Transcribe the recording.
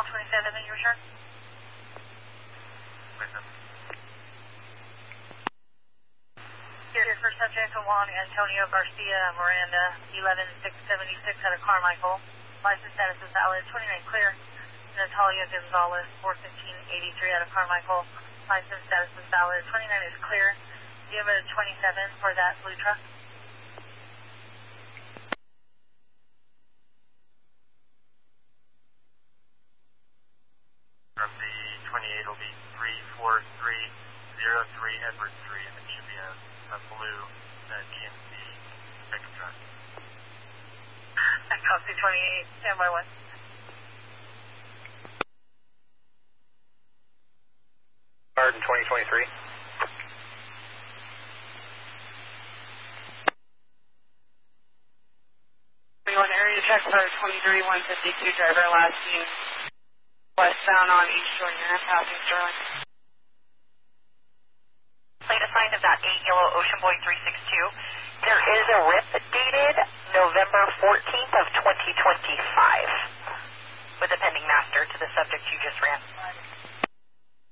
1227 in your return. Here for subject Juan Antonio Garcia Miranda, 11676 out of Carmichael. License status is valid, 29 clear. Natalia Gonzalez, 41583 out of Carmichael. License status is valid, 29 is clear. Do you have a 27 for that blue truck? From the 28 will be 34303 Edward Street, and it should be a blue GMC pickup truck. Copy 28, standby 1. Garden 2023. We want area check for 23152 driver last seen westbound on East Junior, passing Sterling. Plate assigned of that 8 yellow Ocean Boy 362. There is a RIP dated November 14th of 2025 with a pending master to the subject you just ran.